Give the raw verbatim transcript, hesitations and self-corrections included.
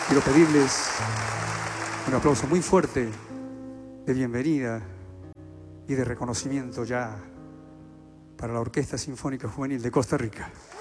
Quiero pedirles un aplauso muy fuerte de bienvenida y de reconocimiento ya para la Orquesta Sinfónica Juvenil de Costa Rica.